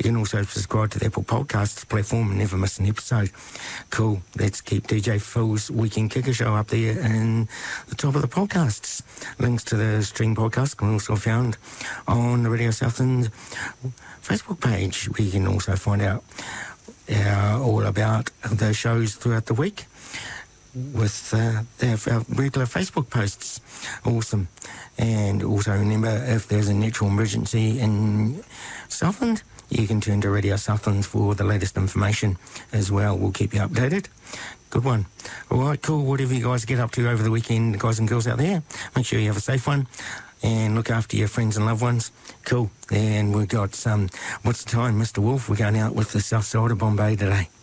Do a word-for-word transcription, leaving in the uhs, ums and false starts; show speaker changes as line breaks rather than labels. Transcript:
can also subscribe to the Apple Podcasts platform and never miss an episode. Cool. Let's keep D J Phil's Weekend Kicker Show up there in the top of the podcasts. Links to the stream podcast can also be found on the Radio Southland Facebook page, where you can also find out uh, all about the shows throughout the week with uh, our regular Facebook posts. Awesome. And also remember, if there's a natural emergency in Southland, you can turn to Radio Southland for the latest information as well. We'll keep you updated. Good one. All right, cool. Whatever you guys get up to over the weekend, guys and girls out there, make sure you have a safe one and look after your friends and loved ones. Cool. And we've got some, what's the time, Mister Wolf? We're going out with the South Side of Bombay today.